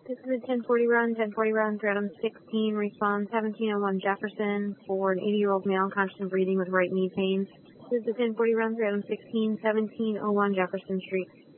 This is a 1040 run, Stratum 16, response 1701 Jefferson for an 80-year-old male conscious and breathing with right knee pain. This is a 1040 run, Stratum 16, 1701 Jefferson Street.